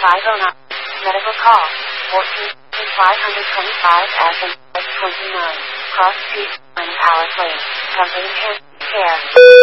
509. Medical call. 14,525 Athens, 29. Cross Street, and Palace Lane. Company care.